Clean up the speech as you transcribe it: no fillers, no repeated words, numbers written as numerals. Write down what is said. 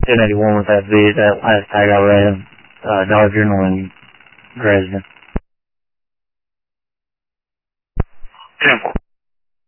1081 with that V, that last tag I read, Dollar General in Dresden. 10-4.